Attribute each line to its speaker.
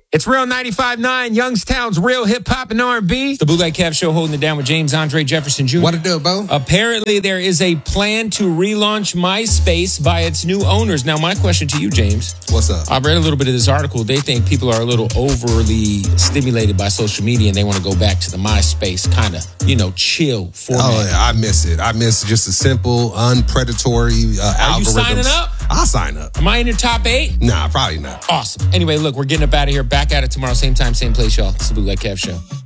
Speaker 1: It's Real 95.9, Youngstown's real hip-hop and R&B. It's the Bootleg Kev Show, holding it down with James Andre Jefferson Jr.
Speaker 2: What it do, Bo?
Speaker 1: Apparently, there is a plan to relaunch MySpace by its new owners. Now, my question to you, James.
Speaker 2: What's up?
Speaker 1: I've read a little bit of this article. They think people are a little overly stimulated by social media, and they want to go back to the MySpace kind of, chill format.
Speaker 2: Oh, yeah, I miss it. I miss just a simple, unpredatory algorithms.
Speaker 1: Are you signing up?
Speaker 2: I'll sign up.
Speaker 1: Am I in your top 8?
Speaker 2: Nah, probably not.
Speaker 1: Awesome. Anyway, look, we're getting up out of here. Back at it tomorrow, same time, same place, y'all. It's the Bootleg Kev Show.